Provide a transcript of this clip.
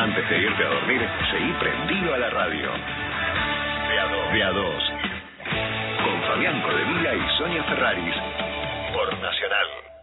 Antes de irte a dormir, seguí prendido a la radio. De a dos. Con Fabián Codevilla y Sonia Ferraris. Por Nacional.